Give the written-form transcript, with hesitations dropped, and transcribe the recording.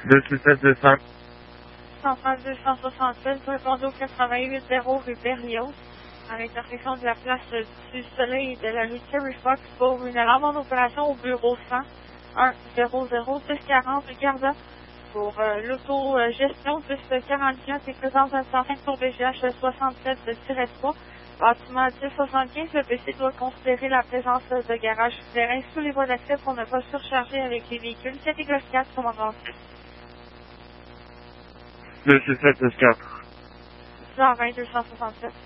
26725. Centrale 267, répondez au 88-0 rue Berlioz, à l'intersection de la place du Soleil et de la rue Terry Fox pour une alarme en opération au bureau 100 100 1040 Garda pour l'autogestion 1044 et présence d'un centre pour BGH 67-3. Bâtiment 1075, le PC doit considérer la présence de garage souterrain sous les voies d'accès pour ne pas surcharger avec les véhicules. Catégorie 4, commandant. 26724. 120 267.